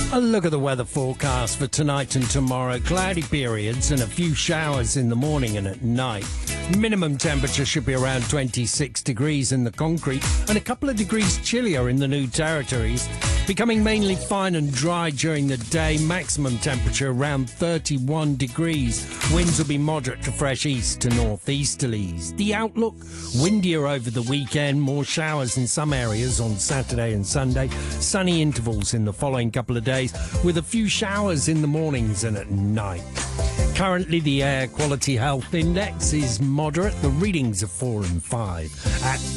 A look at the weather forecast for tonight and tomorrow. Cloudy periods and a few showers in the morning and at night. Minimum temperature should be around 26 degrees in the concrete and a couple of degrees chillier in the New Territories. Becoming mainly fine and dry during the day. Maximum temperature around 31 degrees. Winds will be moderate to fresh east to northeasterlies. The outlook, windier over the weekend. More showers in some areas on Saturday and Sunday. Sunny intervals in the following couple of days with a few showers in the mornings and at night. Currently, the Air Quality Health Index is moderate. The readings are 4 and 5 at